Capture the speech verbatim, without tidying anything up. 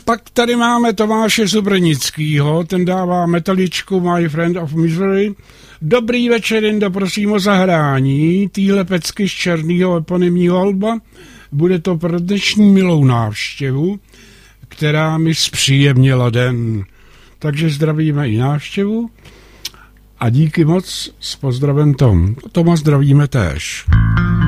Pak tady máme Tomáše Zubrnickýho, ten dává metaličku My Friend of Misery. Dobrý večer, Jindo, prosím o zahrání týhle pecky z černýho eponymního alba. Bude to pro dnešní milou návštěvu, která mi zpříjemnila den. Takže zdravíme i návštěvu a díky moc s pozdravem Tom. Toma zdravíme též.